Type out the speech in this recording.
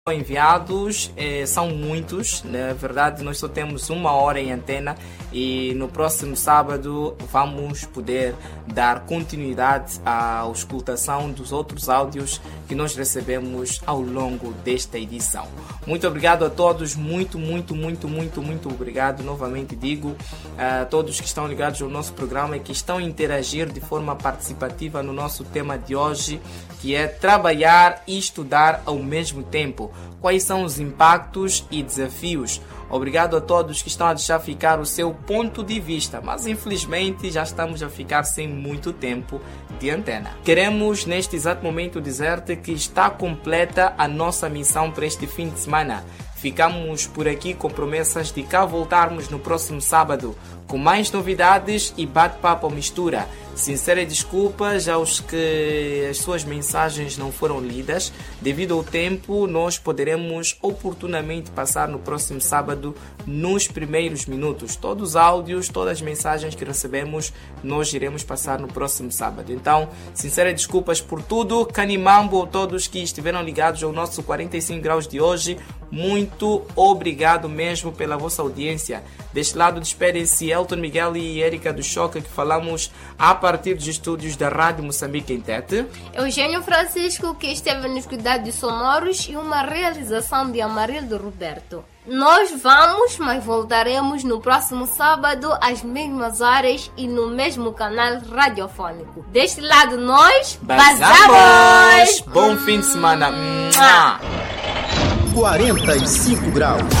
enviados são muitos. Na verdade, nós só temos 1 hora em antena e no próximo sábado vamos poder dar continuidade à escutação dos outros áudios que nós recebemos ao longo desta edição. Muito obrigado a todos, muito obrigado. Novamente digo a todos que estão ligados ao nosso programa e que estão a interagir de forma participativa no nosso tema de hoje, que é trabalhar e estudar ao mesmo tempo. Quais são os impactos e desafios? Obrigado a todos que estão a deixar ficar o seu ponto de vista, mas infelizmente já estamos a ficar sem muito tempo de antena. Queremos neste exato momento dizer-te que está completa a nossa missão para este fim de semana. Ficamos por aqui com promessas de cá voltarmos no próximo sábado com mais novidades e bate-papo ou mistura. Sinceras desculpas aos que as suas mensagens não foram lidas. Devido ao tempo, nós poderemos oportunamente passar no próximo sábado nos primeiros minutos. Todos os áudios, todas as mensagens que recebemos, nós iremos passar no próximo sábado. Então, sinceras desculpas por tudo. Canimambo a todos que estiveram ligados ao nosso 45 graus de hoje. Muito obrigado mesmo pela vossa audiência. Deste lado despedem-se Elton Miguel e Érica do Choca, que falamos a partir dos estúdios da Rádio Moçambique em Tete. Eugênio Francisco, que esteve nos cuidados sonoros, e uma realização de Amarildo Roberto. Nós vamos, mas voltaremos no próximo sábado às mesmas horas e no mesmo canal radiofônico. Deste lado nós basamos! Bom fim de semana! 45 graus.